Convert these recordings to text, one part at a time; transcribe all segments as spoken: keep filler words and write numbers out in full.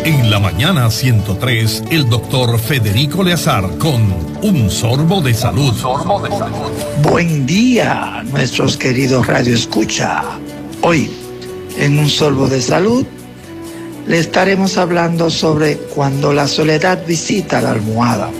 En la mañana ciento tres, el doctor Federico Leazar con Un Sorbo de Salud. Un sorbo de salud. Buen día, nuestros queridos Radio Escucha. Hoy, en Un Sorbo de Salud, le estaremos hablando sobre cuando la soledad visita la almohada.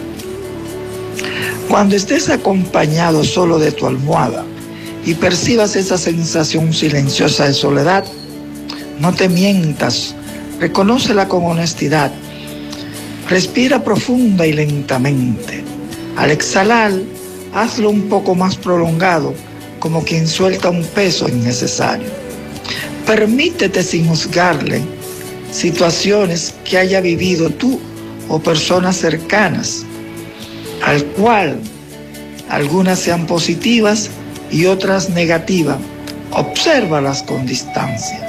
Cuando estés acompañado solo de tu almohada y percibas esa sensación silenciosa de soledad, no te mientas, reconócela con honestidad. Respira profunda y lentamente. Al exhalar, hazlo un poco más prolongado, como quien suelta un peso innecesario. Permítete, sin juzgarle, situaciones que haya vivido tú o personas cercanas, al cual algunas sean positivas y otras negativas. Obsérvalas con distancia.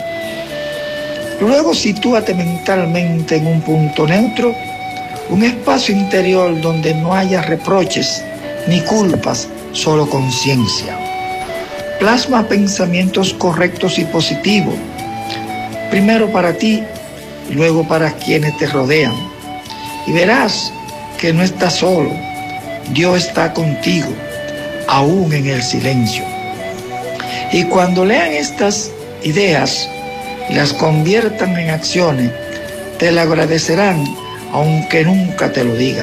Luego sitúate mentalmente en un punto neutro, un espacio interior donde no haya reproches ni culpas, solo conciencia. Plasma pensamientos correctos y positivos, primero para ti y luego para quienes te rodean. Y verás que no estás solo, Dios está contigo, aún en el silencio. Y cuando lean estas ideas y las conviertan en acciones, te lo agradecerán, aunque nunca te lo digan.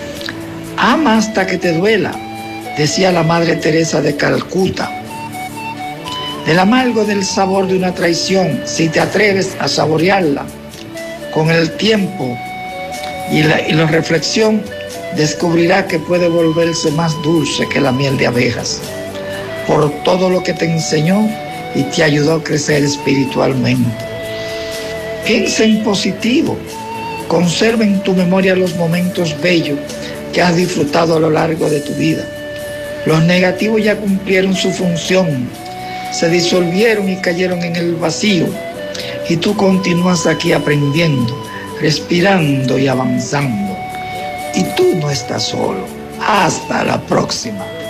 Ama hasta que te duela, decía la Madre Teresa de Calcuta. Del amargo del sabor de una traición, si te atreves a saborearla, con el tiempo y la, y la reflexión, descubrirá que puede volverse más dulce que la miel de abejas, por todo lo que te enseñó y te ayudó a crecer espiritualmente. Piensa en positivo, conserva en tu memoria los momentos bellos que has disfrutado a lo largo de tu vida. Los negativos ya cumplieron su función, se disolvieron y cayeron en el vacío, y tú continúas aquí aprendiendo, respirando y avanzando. Y tú no estás solo. Hasta la próxima.